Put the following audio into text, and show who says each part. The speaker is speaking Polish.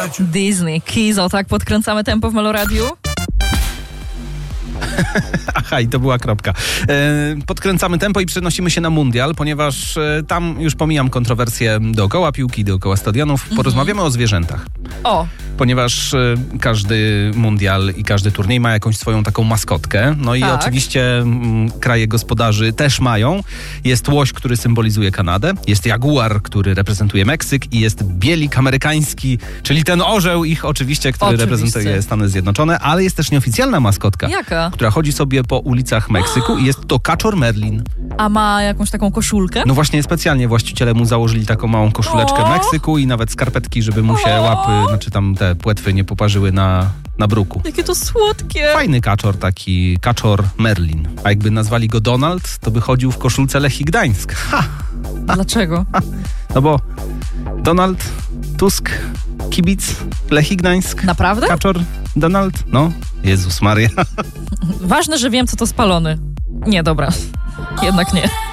Speaker 1: Disney, Kizo, tak podkręcamy tempo w Meloradiu?
Speaker 2: Aha, i to była kropka. Podkręcamy tempo i przenosimy się na mundial, ponieważ tam już pomijam kontrowersje dookoła piłki, dookoła stadionów. Porozmawiamy o zwierzętach.
Speaker 1: O!
Speaker 2: Ponieważ każdy mundial i każdy turniej ma jakąś swoją taką maskotkę. No i oczywiście kraje gospodarzy też mają. Jest łoś, który symbolizuje Kanadę. Jest jaguar, który reprezentuje Meksyk. I jest bielik amerykański, czyli ten orzeł ich oczywiście, który reprezentuje Stany Zjednoczone. Ale jest też nieoficjalna maskotka.
Speaker 1: Jaka?
Speaker 2: Która chodzi sobie po ulicach Meksyku i jest to kaczor Merlin.
Speaker 1: A ma jakąś taką koszulkę?
Speaker 2: No właśnie specjalnie właściciele mu założyli taką małą koszuleczkę Meksyku i nawet skarpetki, żeby mu się łapy, znaczy tam te płetwy nie poparzyły na bruku.
Speaker 1: Jakie to słodkie.
Speaker 2: Fajny kaczor, taki kaczor Merlin. A jakby nazwali go Donald, to by chodził w koszulce Lechii Gdańsk. Ha!
Speaker 1: Dlaczego?
Speaker 2: No bo Donald Tusk, kibic Lechii Gdańsk.
Speaker 1: Naprawdę?
Speaker 2: Kaczor Donald? No, Jezus Maria.
Speaker 1: Ważne, że wiem, co to spalony. Nie, dobra. Jednak nie.